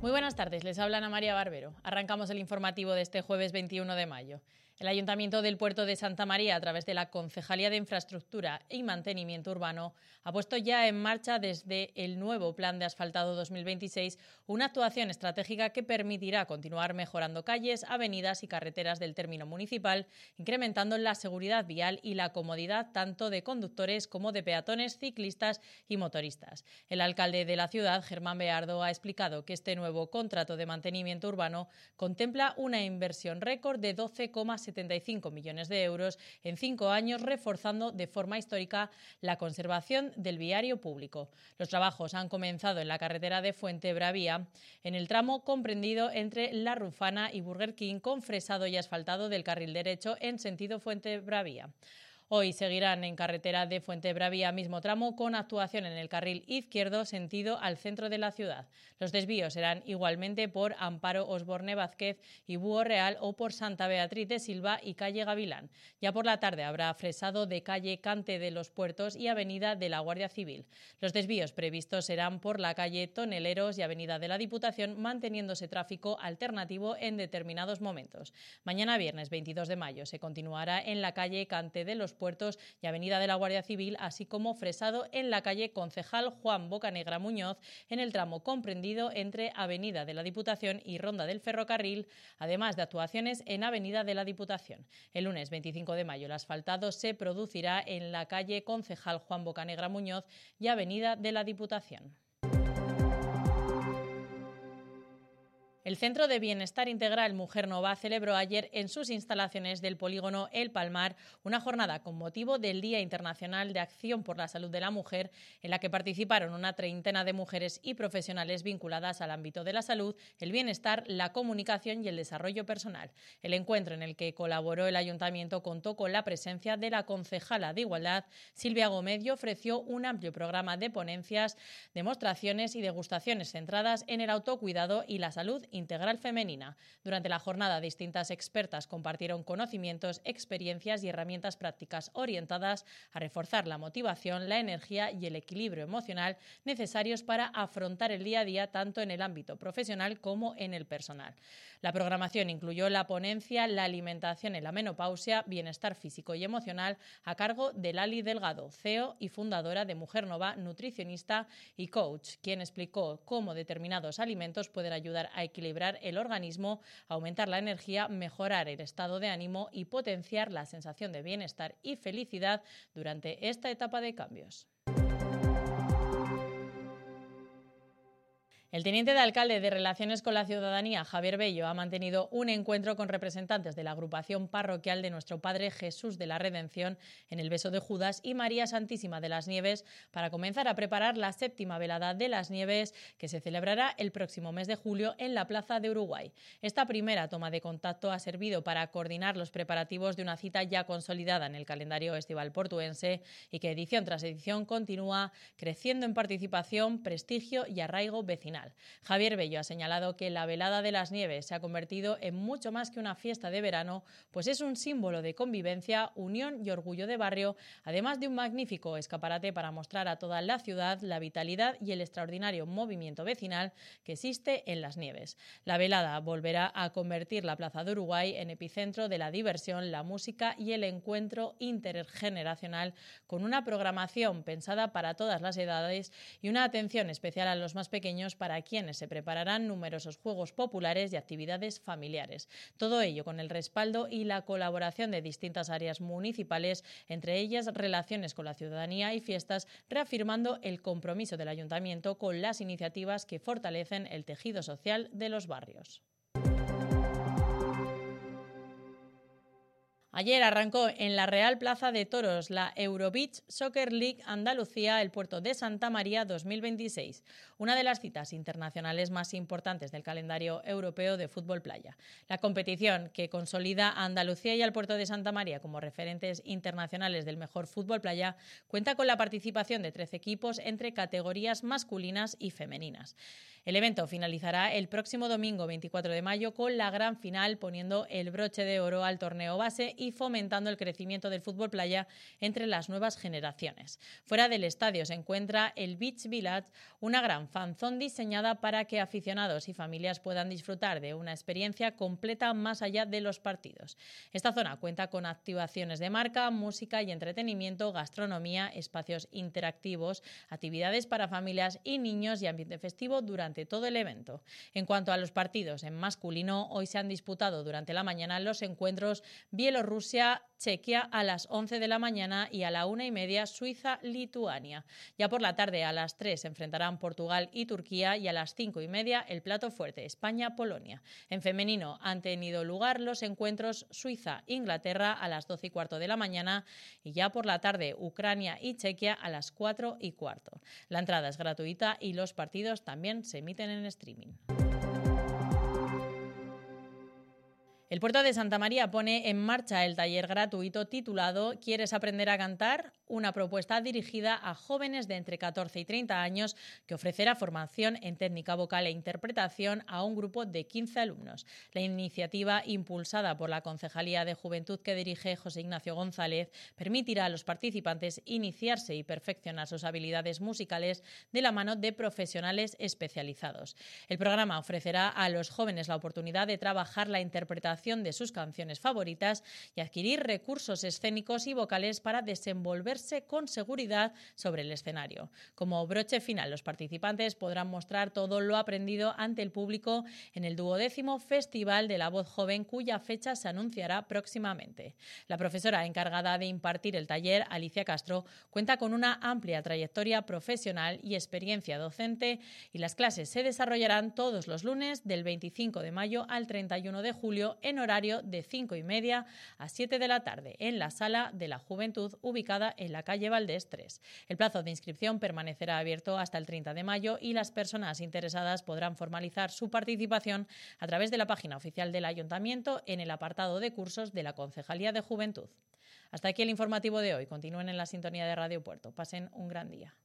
Muy buenas tardes, les habla Ana María Barbero. Arrancamos el informativo de este jueves 21 de mayo. El Ayuntamiento del Puerto de Santa María, a través de la Concejalía de Infraestructura y Mantenimiento Urbano, ha puesto ya en marcha desde el nuevo Plan de Asfaltado 2026 una actuación estratégica que permitirá continuar mejorando calles, avenidas y carreteras del término municipal, incrementando la seguridad vial y la comodidad tanto de conductores como de peatones, ciclistas y motoristas. El alcalde de la ciudad, Germán Beardo, ha explicado que este nuevo contrato de mantenimiento urbano contempla una inversión récord de 12,75 millones de euros en 5 años, reforzando de forma histórica la conservación del viario público. Los trabajos han comenzado en la carretera de Fuenterrabía, en el tramo comprendido entre La Rufana y Burger King, con fresado y asfaltado del carril derecho en sentido Fuenterrabía. Hoy seguirán en carretera de Fuenterrabía, mismo tramo, con actuación en el carril izquierdo sentido al centro de la ciudad. Los desvíos serán igualmente por Amparo Osborne Vázquez y Búho Real o por Santa Beatriz de Silva y calle Gavilán. Ya por la tarde habrá fresado de calle Cante de los Puertos y avenida de la Guardia Civil. Los desvíos previstos serán por la calle Toneleros y avenida de la Diputación, manteniéndose tráfico alternativo en determinados momentos. Mañana viernes 22 de mayo se continuará en la calle Cante de los Puertos y avenida de la Guardia Civil, así como fresado en la calle Concejal Juan Bocanegra Muñoz en el tramo comprendido entre avenida de la Diputación y Ronda del Ferrocarril, además de actuaciones en avenida de la Diputación. El lunes 25 de mayo el asfaltado se producirá en la calle Concejal Juan Bocanegra Muñoz y avenida de la Diputación. El Centro de Bienestar Integral Mujer Nova celebró ayer en sus instalaciones del polígono El Palmar una jornada con motivo del Día Internacional de Acción por la Salud de la Mujer, en la que participaron una treintena de mujeres y profesionales vinculadas al ámbito de la salud, el bienestar, la comunicación y el desarrollo personal. El encuentro en el que colaboró el Ayuntamiento contó con la presencia de la concejala de Igualdad, Silvia Gómez, y ofreció un amplio programa de ponencias, demostraciones y degustaciones centradas en el autocuidado y la salud integral femenina. Durante la jornada, distintas expertas compartieron conocimientos, experiencias y herramientas prácticas orientadas a reforzar la motivación, la energía y el equilibrio emocional necesarios para afrontar el día a día tanto en el ámbito profesional como en el personal. La programación incluyó la ponencia La alimentación en la menopausia, bienestar físico y emocional, a cargo de Lali Delgado, CEO y fundadora de Mujer Nova, nutricionista y coach, quien explicó cómo determinados alimentos pueden ayudar a equilibrar el organismo, aumentar la energía, mejorar el estado de ánimo y potenciar la sensación de bienestar y felicidad durante esta etapa de cambios. El teniente de alcalde de Relaciones con la Ciudadanía, Javier Bello, ha mantenido un encuentro con representantes de la agrupación parroquial de Nuestro Padre Jesús de la Redención en el Beso de Judas y María Santísima de las Nieves para comenzar a preparar la 7ª velada de las Nieves, que se celebrará el próximo mes de julio en la Plaza de Uruguay. Esta primera toma de contacto ha servido para coordinar los preparativos de una cita ya consolidada en el calendario estival portuense y que edición tras edición continúa creciendo en participación, prestigio y arraigo vecinal. Javier Bello ha señalado que la Velada de las Nieves se ha convertido en mucho más que una fiesta de verano, pues es un símbolo de convivencia, unión y orgullo de barrio, además de un magnífico escaparate para mostrar a toda la ciudad la vitalidad y el extraordinario movimiento vecinal que existe en las Nieves. La velada volverá a convertir la Plaza de Uruguay en epicentro de la diversión, la música y el encuentro intergeneracional, con una programación pensada para todas las edades y una atención especial a los más pequeños, para quienes se prepararán numerosos juegos populares y actividades familiares. Todo ello con el respaldo y la colaboración de distintas áreas municipales, entre ellas Relaciones con la Ciudadanía y Fiestas, reafirmando el compromiso del Ayuntamiento con las iniciativas que fortalecen el tejido social de los barrios. Ayer arrancó en la Real Plaza de Toros la Eurobeach Soccer League Andalucía, el Puerto de Santa María 2026, una de las citas internacionales más importantes del calendario europeo de fútbol playa. La competición, que consolida a Andalucía y al Puerto de Santa María como referentes internacionales del mejor fútbol playa, cuenta con la participación de 13 equipos entre categorías masculinas y femeninas. El evento finalizará el próximo domingo 24 de mayo con la gran final, poniendo el broche de oro al torneo base y fomentando el crecimiento del fútbol playa entre las nuevas generaciones. Fuera del estadio se encuentra el Beach Village, una gran fanzone diseñada para que aficionados y familias puedan disfrutar de una experiencia completa más allá de los partidos. Esta zona cuenta con activaciones de marca, música y entretenimiento, gastronomía, espacios interactivos, actividades para familias y niños y ambiente festivo durante todo el evento. En cuanto a los partidos en masculino, hoy se han disputado durante la mañana los encuentros Bielorrusia-Chequia a las 11 de la mañana y a la 1:30 Suiza-Lituania. Ya por la tarde a las 3 se enfrentarán Portugal y Turquía y a las 5:30 el plato fuerte España-Polonia. En femenino han tenido lugar los encuentros Suiza-Inglaterra a las 12:15 de la mañana y ya por la tarde Ucrania y Chequia a las 4:15. La entrada es gratuita y los partidos también se emiten en streaming. El puerto de Santa María pone en marcha el taller gratuito titulado ¿Quieres aprender a cantar? Una propuesta dirigida a jóvenes de entre 14 y 30 años que ofrecerá formación en técnica vocal e interpretación a un grupo de 15 alumnos. La iniciativa, impulsada por la Concejalía de Juventud que dirige José Ignacio González, permitirá a los participantes iniciarse y perfeccionar sus habilidades musicales de la mano de profesionales especializados. El programa ofrecerá a los jóvenes la oportunidad de trabajar la interpretación de sus canciones favoritas y adquirir recursos escénicos y vocales para desenvolverse con seguridad sobre el escenario. Como broche final, los participantes podrán mostrar todo lo aprendido ante el público en el 12º Festival de la Voz Joven, cuya fecha se anunciará próximamente. La profesora encargada de impartir el taller, Alicia Castro, cuenta con una amplia trayectoria profesional y experiencia docente y las clases se desarrollarán todos los lunes del 25 de mayo al 31 de julio en horario de 5:30 a 7 de la tarde en la Sala de la Juventud ubicada en la calle Valdés 3. El plazo de inscripción permanecerá abierto hasta el 30 de mayo y las personas interesadas podrán formalizar su participación a través de la página oficial del Ayuntamiento en el apartado de cursos de la Concejalía de Juventud. Hasta aquí el informativo de hoy. Continúen en la sintonía de Radio Puerto. Pasen un gran día.